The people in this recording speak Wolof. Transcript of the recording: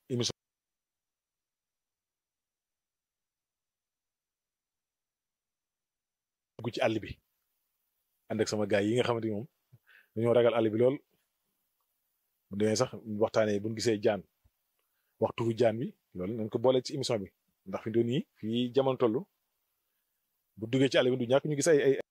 émission dugg ci àll bi ànd ak sama gaay yi nga xamante ni moom dañoo ragal àll bi lool bu demee sax waxtaanee bu ñu gisee jaan waxtu fu jaan bi loolu nañ ko boole ci émission bi ndax fi mu toll nii fii jamono toll bu duggee ci àll bi du ñàkk ñu gis ay